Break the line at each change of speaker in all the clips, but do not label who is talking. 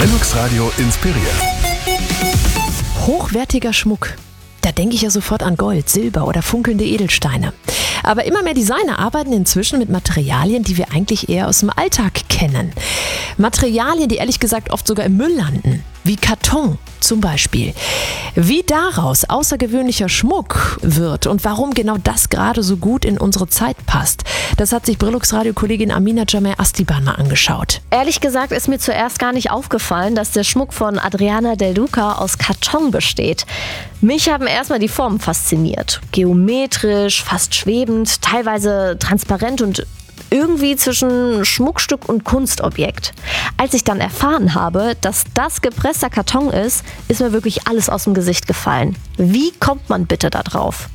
Velux Radio inspiriert.
Hochwertiger Schmuck. Da denke ich ja sofort an Gold, Silber oder funkelnde Edelsteine. Aber immer mehr Designer arbeiten inzwischen mit Materialien, die wir eigentlich eher aus dem Alltag kennen. Materialien, die ehrlich gesagt oft sogar im Müll landen. Wie Karton zum Beispiel. Wie daraus außergewöhnlicher Schmuck wird und warum genau das gerade so gut in unsere Zeit passt, das hat sich Velux Radio-Kollegin Amina Jamel Astiban mal angeschaut.
Ehrlich gesagt ist mir zuerst gar nicht aufgefallen, dass der Schmuck von Adriana Del Duca aus Karton besteht. Mich haben erstmal die Formen fasziniert. Geometrisch, fast schwebend, teilweise transparent und irgendwie zwischen Schmuckstück und Kunstobjekt. Als ich dann erfahren habe, dass das gepresster Karton ist mir wirklich alles aus dem Gesicht gefallen. Wie kommt man bitte da drauf?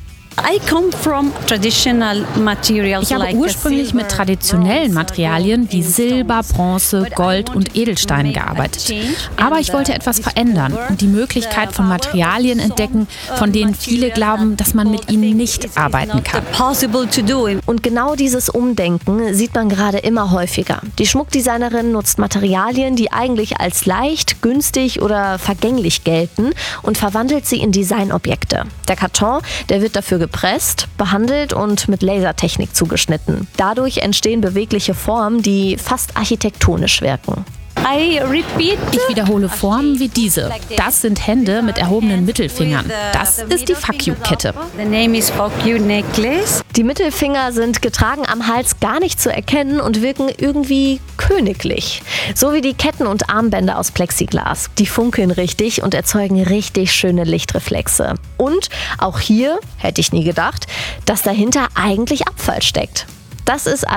Ich habe ursprünglich mit traditionellen Materialien wie Silber, Bronze, Gold und Edelsteinen gearbeitet. Aber ich wollte etwas verändern und die Möglichkeit von Materialien entdecken, von denen viele glauben, dass man mit ihnen nicht arbeiten kann.
Und genau dieses Umdenken sieht man gerade immer häufiger. Die Schmuckdesignerin nutzt Materialien, die eigentlich als leicht, günstig oder vergänglich gelten und verwandelt sie in Designobjekte. Der Karton, der wird dafür gepresst, behandelt und mit Lasertechnik zugeschnitten. Dadurch entstehen bewegliche Formen, die fast architektonisch wirken.
Ich wiederhole Formen wie diese. Das sind Hände mit erhobenen Mittelfingern. Das ist die Fuck You-Kette.
Die Mittelfinger sind getragen am Hals gar nicht zu erkennen und wirken irgendwie königlich. So wie die Ketten und Armbänder aus Plexiglas. Die funkeln richtig und erzeugen richtig schöne Lichtreflexe. Und auch hier, hätte ich nie gedacht, dass dahinter eigentlich Abfall steckt. Das ist